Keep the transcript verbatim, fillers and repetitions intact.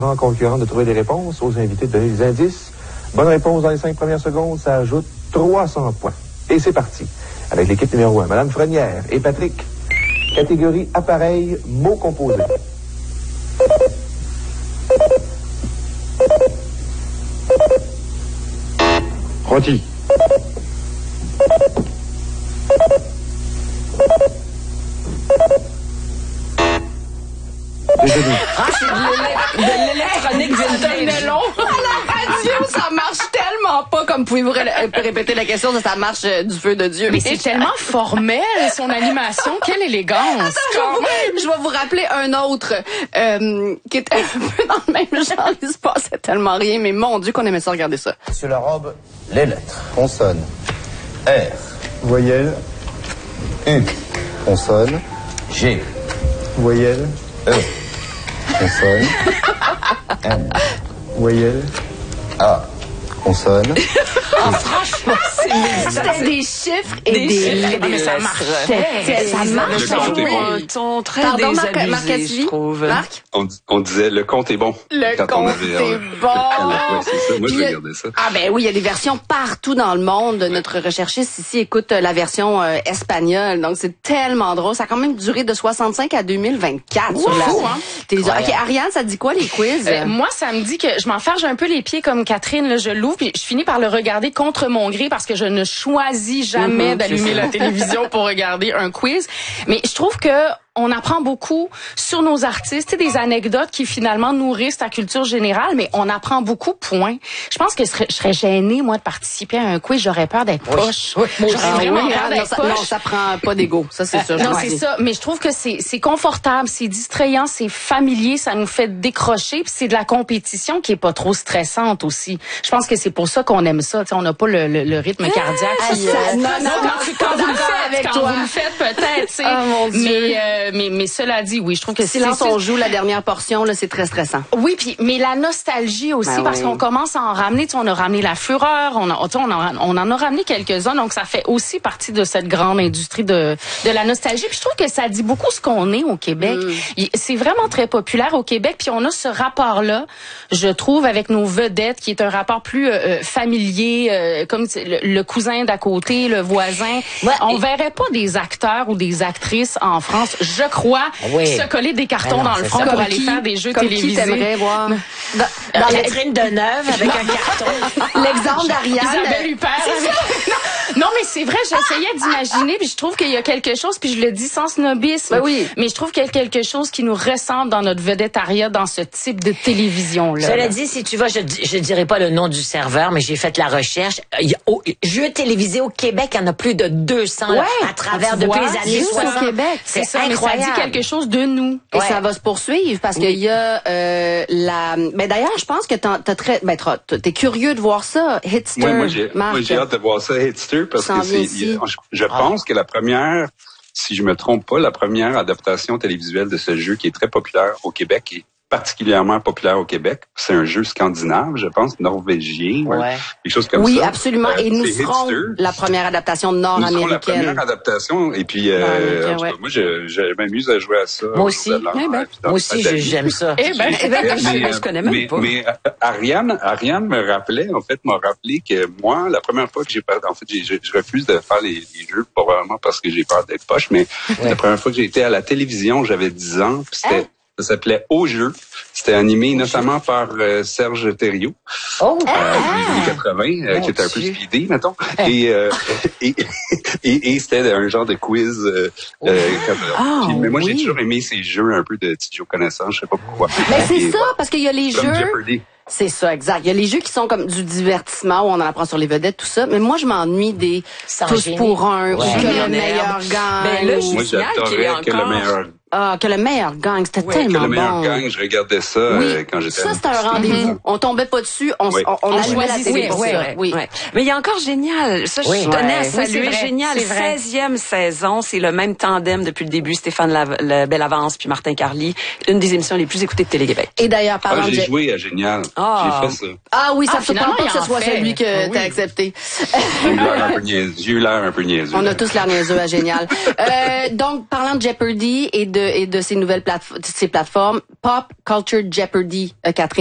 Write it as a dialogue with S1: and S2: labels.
S1: En concurrent de trouver des réponses, aux invités de donner des indices. Bonne réponse dans les cinq premières secondes, ça ajoute trois cents points. Et c'est parti. Avec l'équipe numéro un, Madame Frenière et Patrick. Catégorie appareil, mots composés.
S2: Rôti.
S3: Déjeuner. Ah, c'est de l'électronique vintage.
S4: long. À la radio, ça marche tellement pas comme pouvez-vous ré répéter la question, ça, ça marche euh, du feu de Dieu.
S5: Mais c'est tellement formel, son animation. Quelle élégance.
S4: Attends, je, vais vous, je vais vous rappeler un autre euh, qui était un peu dans le même genre. Il se passait tellement rien, mais mon Dieu qu'on aimait ça regarder ça.
S6: Sur la robe, les lettres. Consonne. R.
S2: Voyelle.
S6: U.
S2: Consonne.
S6: G.
S2: Voyelle.
S6: E.
S2: Consonne.
S6: N.
S2: Voyelle.
S6: A.
S2: Consonne.
S4: Oh, franchement, c'était des chiffres et des,
S3: des chiffres et
S4: des
S3: des
S4: mais ça
S3: lettres.
S4: marchait. Ça marche.
S7: Le compte est bon.
S3: Un ton très
S4: Pardon, Marc, Marc
S3: désabusé,
S4: Cassivi?
S3: je trouve.
S4: Marc?
S7: On, on disait le compte est bon.
S4: Le
S7: quand on
S4: compte
S7: avait,
S4: est
S7: euh,
S4: bon.
S7: Ouais, c'est ça. Moi, je
S4: Puis,
S7: regardais ça.
S4: Ah ben oui, il y a des versions partout dans le monde. Notre recherchiste ici écoute la version euh, espagnole. Donc, c'est tellement drôle. Ça a quand même duré de soixante-cinq à deux mille vingt-quatre. Sur la
S5: Fou, hein?
S4: télévision. OK, Ariane, ça te dit quoi, les quiz?
S5: Euh, moi, ça me dit que je m'enfarge un peu les pieds comme Catherine. Là, je l'ouvre puis je finis par le regarder contre mon gré parce que je ne choisis jamais
S4: Mm-hmm,
S5: d'allumer la télévision pour regarder un quiz. Mais je trouve que on apprend beaucoup sur nos artistes, des anecdotes qui finalement nourrissent ta culture générale, mais on apprend beaucoup, point. Je pense que je serais, je serais gênée, moi, de participer à un quiz. J'aurais peur d'être poche.
S4: Oui, moi
S5: J'aurais
S4: aussi.
S5: vraiment
S4: Ah,
S5: peur
S4: oui,
S5: d'être
S4: non, ça,
S5: poche.
S4: non, ça prend pas d'ego. Ça, c'est sûr.
S5: Non, c'est ça. Mais je trouve que c'est c'est confortable, c'est distrayant, c'est familier, ça nous fait décrocher, puis c'est de la compétition qui est pas trop stressante aussi. Je pense que c'est pour ça qu'on aime ça. T'sais, on n'a pas le, le, le rythme cardiaque.
S4: Ah,
S5: qui,
S4: ça-
S5: euh,
S4: non, non, non,
S5: quand,
S4: je suis
S5: quand vous le
S4: d'accord
S5: faites,
S4: avec
S5: quand
S4: toi.
S5: vous le faites peut-être. t'sais.
S4: Oh, mon Dieu.
S5: Mais euh, mais mais cela dit, oui, je trouve que
S4: Silence,
S5: c'est
S4: on joue la dernière portion, là, c'est très stressant.
S5: oui, puis mais la nostalgie aussi,
S4: Ben
S5: parce
S4: oui.
S5: qu'on commence à en ramener. Tu sais, on a ramené la fureur, on, a, tu sais, on, en, on en a ramené quelques-uns, donc ça fait aussi partie de cette grande industrie de, de la nostalgie. Puis je trouve que ça dit beaucoup ce qu'on est au Québec.
S4: Mm.
S5: Il- C'est vraiment très populaire au Québec, puis on a ce rapport-là, je trouve, avec nos vedettes, qui est un rapport plus euh, familier, euh, comme tu sais, le, le cousin d'à côté, le voisin.
S3: Ouais,
S5: on
S3: et-
S5: verrait pas des acteurs ou des actrices en France, je crois,
S3: Oui.
S5: se coller des cartons
S3: Ben non,
S5: dans le
S3: c'est
S5: front
S3: ça.
S5: pour
S4: Comme
S5: aller
S4: qui?
S5: faire des jeux
S4: Comme qui
S5: télévisés.
S4: t'aimerais voir? Dans,
S3: Dans
S4: dans
S3: la vitrine de Neuve avec un carton.
S4: l'exemple d'Ariane.
S5: Isabelle Huppert. Non, mais c'est vrai, j'essayais d'imaginer, puis je trouve qu'il y a quelque chose, puis je le dis sans snobisme,
S4: Ben oui.
S5: mais je trouve qu'il y a quelque chose qui nous ressemble dans notre vedettariat, dans ce type de télévision-là.
S3: Cela dit, si tu vas, je je dirais pas le nom du serveur, mais j'ai fait la recherche. Il y a, au, jeux télévisés au Québec, il y en a plus de deux cents là,
S4: Ouais.
S3: à travers
S5: Tu
S3: depuis
S5: vois,
S3: les années
S4: juste au
S3: soixante.
S4: Québec.
S5: c'est ça,
S3: incroyable.
S5: mais ça dit quelque chose de nous.
S4: Et
S3: Ouais.
S4: ça va se poursuivre parce qu'il y a euh, la. Ben d'ailleurs, je pense que t'as, t'as très. Ben t'as- t'es curieux de voir ça, Hitster.
S7: Moi, moi, j'ai,
S4: Marc.
S7: moi, j'ai hâte de voir ça, Hitster, parce
S4: S'en
S7: que
S4: vient
S7: c'est,
S4: ici.
S7: je, je pense que la première, si je me trompe pas, la première adaptation télévisuelle de ce jeu qui est très populaire au Québec et particulièrement populaire au Québec, c'est un jeu scandinave, je pense, norvégien,
S3: Ouais.
S7: quelque chose comme
S4: Oui,
S7: ça.
S4: absolument.
S7: Euh,
S4: Et nous
S7: c'est
S4: serons
S7: Hitster.
S4: la première adaptation
S7: Nous serons la
S4: nord-américaine.
S7: première adaptation et puis euh,
S4: Nord-américaine,
S7: en tout cas,
S4: ouais.
S7: moi je, je m'amuse à jouer à ça.
S3: Moi
S7: au
S3: aussi.
S7: Nouvelle-Zélande,
S3: Eh ben,
S7: puis dans
S3: moi aussi,
S7: le
S3: je-
S7: Italie.
S3: j'aime ça.
S5: Eh ben,
S4: Eh ben,
S7: Mais,
S4: je, je connais même
S7: mais,
S4: pas.
S7: mais, euh, Ariane, Ariane me rappelait, en fait, m'a rappelé que moi, la première fois que j'ai pas, en fait, j'ai- je, je refuse de faire les, les jeux, probablement parce que j'ai peur d'être poche, mais la première fois que j'ai été à la télévision, j'avais dix ans, puis c'était, ça s'appelait Au jeu. C'était animé notamment par euh, Serge Thériault,
S3: Oh!
S7: euh, des années quatre-vingts, euh,
S3: Mon
S7: qui était un peu
S3: Dieu.
S7: speedé, mettons. Et, euh, et, et, et c'était un genre de quiz. Euh, euh, comme,
S4: Ah,
S7: puis- mais moi, j'ai
S4: oui.
S7: toujours aimé ces jeux un peu de petits jeux connaissants, je sais pas pourquoi.
S4: Ben c'est
S7: Et
S4: ça,
S7: voilà.
S4: parce qu'il y a les
S7: Comme
S4: jeux.
S7: Jeopardy.
S4: C'est ça, exact. Il y a les jeux qui sont comme du divertissement où on en apprend sur les vedettes, tout ça. Mais moi, je m'ennuie des
S3: Sans
S4: tous
S3: génie.
S4: pour un,
S3: Ouais.
S4: ou que le
S3: Merde.
S4: meilleur gagne.
S3: Ben là, je-
S7: Moi,
S3: signale qu'il est
S7: j'adorais que le
S3: encore-
S7: meilleur,
S4: Ah, que le meilleur gagne, c'était
S7: que
S4: tellement
S7: le meilleur
S4: bon.
S7: gagne, je regardais ça
S4: Oui,
S7: euh, quand j'étais
S4: ça
S7: ado.
S4: c'était un rendez-vous. On tombait pas dessus, on,
S7: Oui.
S4: on, on
S5: On
S4: allumait la
S5: choisissait,
S4: télé pour
S5: oui,
S4: ça.
S5: oui,
S4: Oui.
S8: Ouais. Mais il y a encore Génial. Ça,
S3: Oui.
S8: je tenais
S4: Ouais.
S8: à
S4: Oui,
S8: saluer.
S5: c'est vrai,
S8: Génial.
S5: c'est vrai.
S8: seizième saison. C'est le même tandem depuis le début. Stéphane La- Le Bellavance puis Martin Carly. Une des émissions les plus écoutées de Télé-Québec.
S4: Et d'ailleurs,
S7: Ah,
S4: parlant de...
S7: j'ai joué à Génial.
S8: Ah.
S7: J'ai fait ça.
S4: Ah oui, ça
S5: Ah,
S4: ne surprend
S5: finalement,
S4: pas que
S5: il
S4: ce
S5: en
S4: soit
S5: fait.
S4: celui que
S5: Ah oui.
S4: t'as accepté.
S7: J'ai eu l'air un peu niaiseux. J'ai eu l'air un peu niaiseux.
S4: On a tous l'air niaiseux à Génial. Euh, donc, parlant de Jeopardy et de et de ces nouvelles plateformes, ces plateformes, Pop Culture Jeopardy, euh, Catherine.